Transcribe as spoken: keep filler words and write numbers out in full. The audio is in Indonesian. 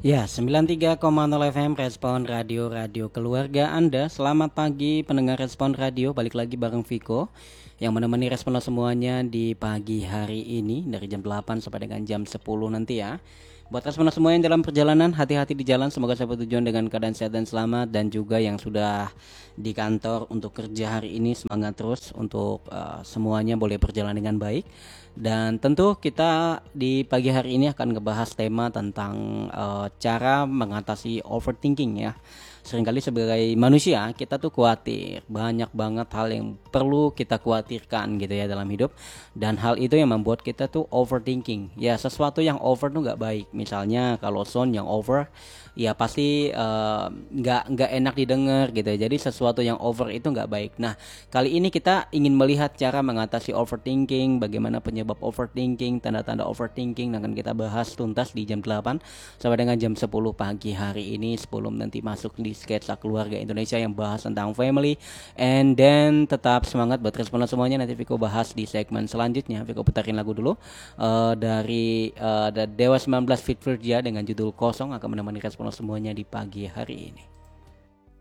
Ya, sembilan tiga koma nol F M Respon Radio Radio Keluarga Anda. Selamat pagi pendengar Respon Radio. Balik lagi bareng Viko yang menemani respon lo semuanya di pagi hari ini dari jam delapan sampai dengan jam sepuluh nanti ya. Buat respon lo semua yang dalam perjalanan, hati-hati di jalan, semoga sampai tujuan dengan keadaan sehat dan selamat. Dan juga yang sudah di kantor untuk kerja hari ini, semangat terus untuk uh, semuanya boleh berjalan dengan baik. Dan tentu kita di pagi hari ini akan ngebahas tema tentang uh, cara mengatasi overthinking ya. Seringkali sebagai manusia kita tuh khawatir, banyak banget hal yang perlu kita khawatirkan gitu ya dalam hidup. Dan hal itu yang membuat kita tuh overthinking. Ya, sesuatu yang over tuh nggak baik. Misalnya kalau sound yang over, ya pasti eh, nggak uh, nggak enak didengar gitu ya. Jadi sesuatu yang over itu nggak baik. Nah, kali ini kita ingin melihat cara mengatasi overthinking, bagaimana penyebab overthinking, tanda-tanda overthinking, akan kita bahas tuntas di jam delapan sampai dengan jam sepuluh pagi hari ini, sebelum nanti masuk di sketsa keluarga Indonesia yang bahas tentang family. And then tetap semangat buat responan semuanya, nanti Viko bahas di segmen selanjutnya. Viko putarin lagu dulu uh, dari uh, Dewa sembilan belas Fit Virgia dengan judul Kosong, akan menemani responan semuanya di pagi hari ini.